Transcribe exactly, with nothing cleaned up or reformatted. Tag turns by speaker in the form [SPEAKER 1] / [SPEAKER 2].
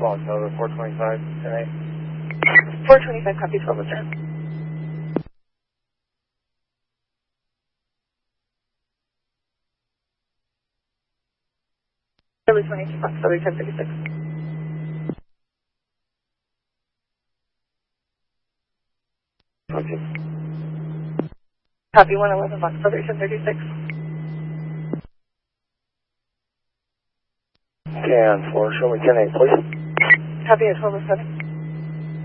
[SPEAKER 1] Fox Nova four twenty-five, ten eight.
[SPEAKER 2] four twenty-five, copy twelve oh seven. Charlie twenty-two, Fox Nova ten thirty-six.
[SPEAKER 1] Okay.
[SPEAKER 2] Copy one eleven, Fox Nova ten thirty-six.
[SPEAKER 1] Can four, show me ten eight, please.
[SPEAKER 2] Copy at twelve oh seven.